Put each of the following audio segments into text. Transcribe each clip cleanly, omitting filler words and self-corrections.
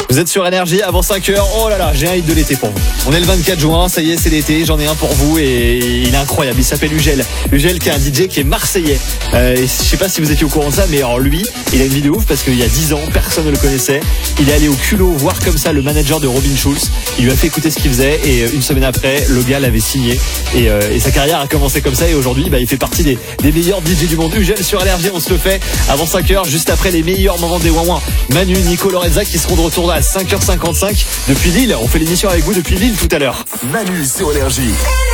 Vous êtes sur Énergie avant 5h. Oh là là, j'ai un hit de l'été pour vous. On est le 24 juin, ça y est, c'est l'été. J'en ai un pour vous et il est incroyable. Il s'appelle Ugel. Ugel qui est un DJ qui est marseillais. Et je sais pas si vous étiez au courant de ça, mais alors lui, il a une vidéo ouf parce qu'il y a 10 ans, personne ne le connaissait. Il est allé au culot voir comme ça le manager de Robin Schulz. Il lui a fait écouter ce qu'il faisait et une semaine après, le gars l'avait signé. Et sa carrière a commencé comme ça et aujourd'hui, il fait partie des meilleurs DJ du monde. Ugel sur Énergie, on se le fait avant 5h, juste après les meilleurs moments des Ouin-Ouin. Manu, Nico, Lorenza qui seront de retour à 5h55 depuis Lille. On fait l'émission avec vous depuis Lille tout à l'heure. Manu sur Énergie.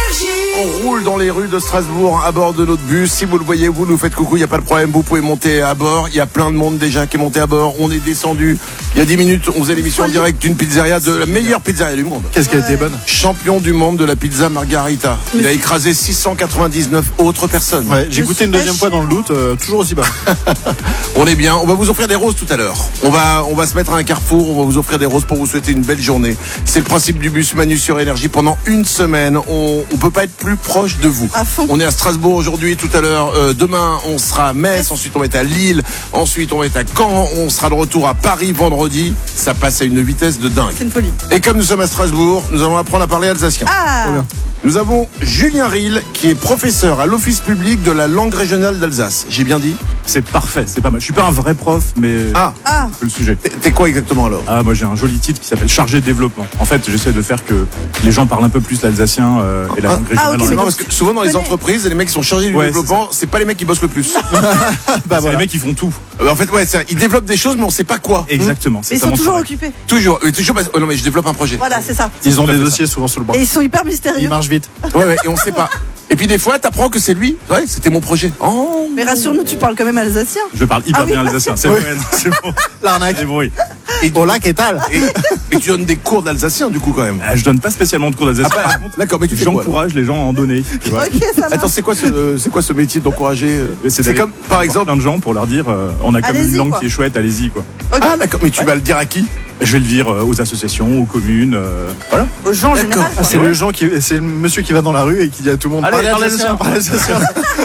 On roule dans les rues de Strasbourg à bord de notre bus. Si vous le voyez, vous nous faites coucou, il n'y a pas de problème, vous pouvez monter à bord. Il y a plein de monde déjà qui est monté à bord. On est descendu. Il y a 10 minutes, on faisait l'émission en direct d'une pizzeria, de la meilleure pizzeria du monde. Qu'est-ce qu'elle était bonne? Champion du monde de la pizza Margarita. Il a écrasé 699 autres personnes. Ouais, j'ai goûté une deuxième fois dans le doute, toujours aussi bas. On est bien, on va vous offrir des roses tout à l'heure. On va se mettre à un carrefour, on va vous offrir des roses pour vous souhaiter une belle journée. C'est le principe du bus Manu sur Énergie. Pendant une semaine, on peut pas être plus proche de vous. On est à Strasbourg aujourd'hui, tout à l'heure. Demain, on sera à Metz, ensuite on va être à Lille, ensuite on va être à Caen, on sera de retour à Paris vendredi. Ça passe à une vitesse de dingue. C'est une folie. Et comme nous sommes à Strasbourg, nous allons apprendre à parler alsacien. Nous avons Julien Ril, qui est professeur à l'Office public de la langue régionale d'Alsace. J'ai bien dit? C'est parfait, c'est pas mal. Je suis pas un vrai prof, mais le sujet. T'es quoi exactement alors? Moi j'ai un joli titre qui s'appelle chargé de développement. En fait, j'essaie de faire que les gens parlent un peu plus l'alsacien et la langue régionale. C'est marrant parce que souvent dans les entreprises, les mecs qui sont chargés du développement, c'est pas les mecs qui bossent le plus. C'est les mecs qui font tout. En fait, ils développent des choses, mais on sait pas quoi. Exactement. Ils sont toujours occupés. Toujours. Non, mais je développe un projet. Voilà, c'est ça. Ils ont des dossiers souvent sous le bras. Et ils sont hyper mystérieux. Ils marchent vite. Ouais, et on sait pas. Et puis des fois, t'apprends que c'est lui. Ouais, c'était mon projet. Oh. Mais rassure-nous, tu parles quand même alsacien. Je parle hyper bien alsacien. C'est vrai, c'est bon. L'arnaque. C'est bon, oui. Et hola, qu'est-ce et tu donnes des cours d'alsacien du coup quand même. Je donne pas spécialement de cours d'alsacien. Par contre, d'accord, mais tu fais quoi? J'encourage les gens à en donner. Tu vois. Ok, ça va. Attends, c'est quoi ce métier d'encourager? C'est comme par exemple plein de gens pour leur dire on a comme une langue quoi. qui est chouette, allez-y quoi. Okay. Ah d'accord, mais tu vas le dire à qui? Je vais le dire aux associations, aux communes, voilà. Aux gens en général. C'est le monsieur qui va dans la rue et qui dit à tout le monde allez, parlez alsacien.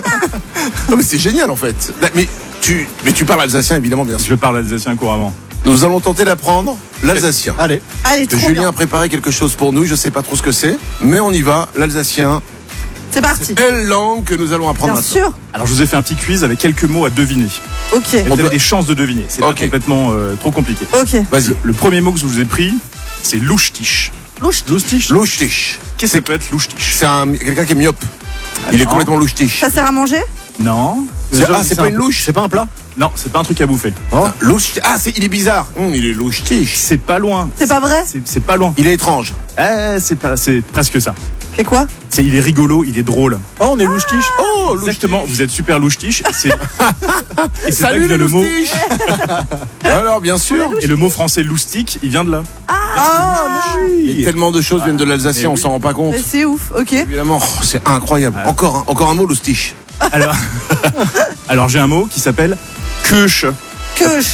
Non mais c'est génial en fait. Mais tu parles alsacien évidemment, bien sûr. Je parle alsacien couramment. Nous allons tenter d'apprendre l'alsacien. Allez, trop Julien bien. a préparé quelque chose pour nous, je sais pas trop ce que c'est, mais on y va, l'alsacien. C'est parti. Quelle langue que nous allons apprendre Bien maintenant? sûr. Alors je vous ai fait un petit quiz avec quelques mots à deviner. Ok. Et vous avez des chances de deviner. C'est pas complètement trop compliqué. Ok. Vas-y. Le premier mot que je vous ai pris, c'est louche-tiche. Louche-tiche. Louche-tiche. Qu'est-ce que ça peut être louche-tiche? C'est quelqu'un qui est myope. Il est complètement louche-tiche. Ça sert à manger? Non. C'est pas une louche? C'est pas un plat? Non, c'est pas un truc à bouffer. Louche. il est bizarre. Il est louche-tiche. C'est pas loin. C'est pas vrai? C'est pas loin. Il est étrange. C'est presque ça. C'est quoi? Il est rigolo, il est drôle. Oh, on est louche-tiche. Oh, Exactement, vous êtes super louche-tiche. Et salut le mot. Alors, bien sûr. Et le mot français loustique, il vient de là. Tellement de choses viennent de l'alsacien, on s'en rend pas compte. Mais c'est ouf, ok. Évidemment, c'est incroyable. Encore un mot, loustiche. Alors j'ai un mot qui s'appelle queuche. Queuche.